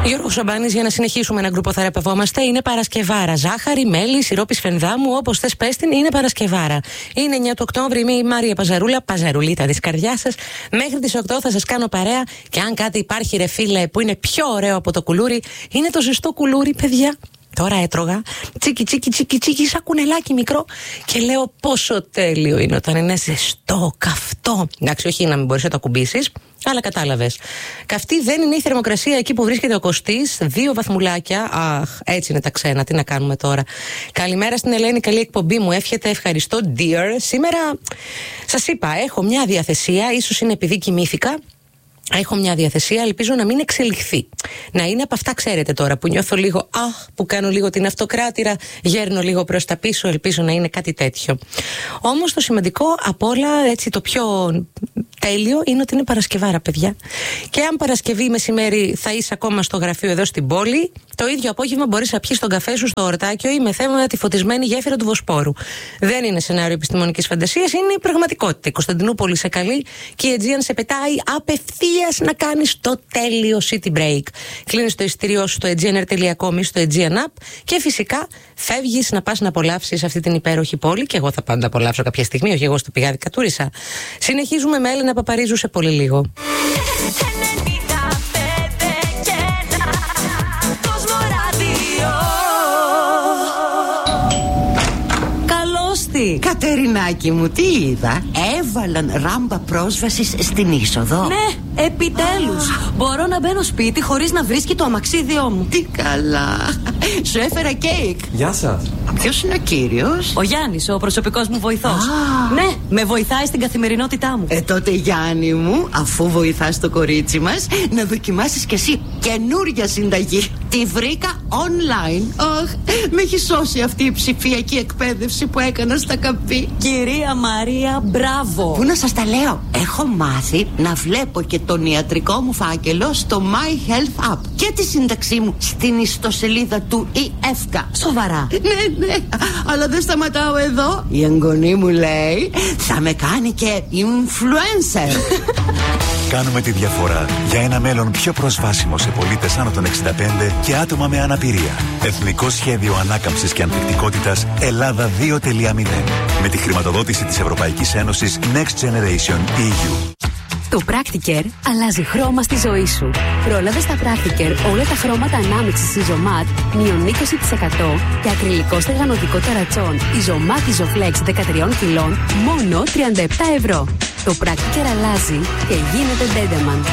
Γιώργος Σαμπάνης, για να συνεχίσουμε να γκρουποθεραπευόμαστε. Είναι Παρασκευάρα. Ζάχαρη, μέλι, σιρόπι σφενδάμου, όπως θες πες την, είναι Παρασκευάρα. Είναι 9 του Οκτώβρη, είμαι η Μάρια Παζαρούλα, Παζαρουλίτα της καρδιάς σας. Μέχρι τις 8 θα σας κάνω παρέα. Και αν κάτι υπάρχει, ρε φίλε, που είναι πιο ωραίο από το κουλούρι, είναι το ζεστό κουλούρι, παιδιά. Τώρα έτρωγα τσίκι, σαν κουνελάκι μικρό και λέω πόσο τέλειο είναι όταν είναι ζεστό, καυτό. Εντάξει, όχι να μην μπορείς να το ακουμπήσεις, αλλά κατάλαβες. Καυτή δεν είναι η θερμοκρασία εκεί που βρίσκεται ο Κωστής, 2 βαθμουλάκια. Αχ, έτσι είναι τα ξένα, τι να κάνουμε τώρα. Καλημέρα στην Ελένη, καλή εκπομπή μου εύχεται, ευχαριστώ dear. Σήμερα σας είπα, έχω μια διαθεσία, ίσως είναι επειδή κοιμήθηκα. Έχω μια διαθεσία, ελπίζω να μην εξελιχθεί. Να είναι από αυτά, ξέρετε τώρα, που νιώθω λίγο, που κάνω λίγο την αυτοκράτηρα, γέρνω λίγο προς τα πίσω, ελπίζω να είναι κάτι τέτοιο. Όμως το σημαντικό απ' όλα, έτσι το πιο τέλειο, είναι ότι είναι Παρασκευάρα, παιδιά. Και αν Παρασκευή μεσημέρι θα είσαι ακόμα στο γραφείο εδώ στην πόλη, το ίδιο απόγευμα μπορείς να πιεις τον καφέ σου στο ορτάκιο ή με θέμα τη φωτισμένη γέφυρα του Βοσπόρου. Δεν είναι σενάριο επιστημονικής φαντασίας, είναι η Πραγματικότητα. Η Κωνσταντινούπολη σε καλεί και η Aegean σε πετάει απευθείας να κάνεις το τέλειο city break. Κλείνεις το εισιτήριό σου στο aegeaner.com ή στο Aegean App και φυσικά φεύγεις να πας να απολαύσεις αυτή την υπέροχη πόλη. Και εγώ θα πάω να απολαύσω κάποια στιγμή, όχι εγώ στο πηγάδι κατούρισα. Συνεχίζουμε με Έλενα Παπαρίζου σε πολύ λίγο. Κατερινάκη μου, τι είδα? Έβαλαν ράμπα πρόσβασης στην είσοδο. Ναι, επιτέλους. Μπορώ να μπαίνω σπίτι χωρίς να βρίσκει το αμαξίδιό μου. Τι καλά. Σου έφερα κέικ. Γεια σας. Ποιος είναι ο κύριος? Ο Γιάννης, ο προσωπικός μου βοηθός. Ναι, με βοηθάει στην καθημερινότητά μου. Τότε Γιάννη μου, αφού βοηθάς το κορίτσι μας, να δοκιμάσεις κι εσύ καινούρια συνταγή. Τη βρήκα online. Με έχει σώσει αυτή η ψηφιακή εκπαίδευση που έκανα στα καπί. Κυρία Μαρία, μπράβο. Πού να σας τα λέω? Έχω μάθει να βλέπω και τον ιατρικό μου φάκελο στο My Health App και τη σύνταξή μου στην ιστοσελίδα του ΕΦΚΑ. Σοβαρά? Ναι, αλλά δεν σταματάω εδώ. Η εγγονή μου λέει θα με κάνει και influencer. Κάνουμε τη διαφορά για ένα μέλλον πιο προσβάσιμο σε πολίτες άνω των 65 και άτομα με αναπηρία. Εθνικό Σχέδιο Ανάκαμψης και Ανθεκτικότητας Ελλάδα 2.0. Με τη χρηματοδότηση της Ευρωπαϊκής Ένωσης Next Generation EU. Το Practicare αλλάζει χρώμα στη ζωή σου. Πρόλαβε στα Practicare όλα τα χρώματα ανάμειξης Isomat μείον 20% και ακριλικό στεγανωτικό ταρατσόν Isomat Isoflex 13 κιλών μόνο 37 ευρώ. Το Practicare αλλάζει και γίνεται Dendeman.